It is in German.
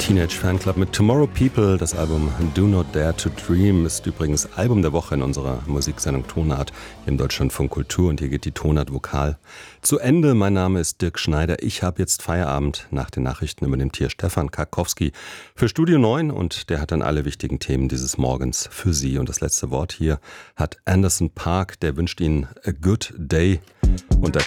Teenage Fanclub mit Tomorrow People. Das Album Do Not Dare to Dream ist übrigens Album der Woche in unserer Musiksendung Tonart hier im Deutschlandfunk Kultur. Und hier geht die Tonart Vokal zu Ende. Mein Name ist Dirk Schneider. Ich habe jetzt Feierabend. Nach den Nachrichten über dem Tier Stefan Karkowski für Studio 9. Und der hat dann alle wichtigen Themen dieses Morgens für Sie. Und das letzte Wort hier hat Anderson Paak. Der wünscht Ihnen a good day. Und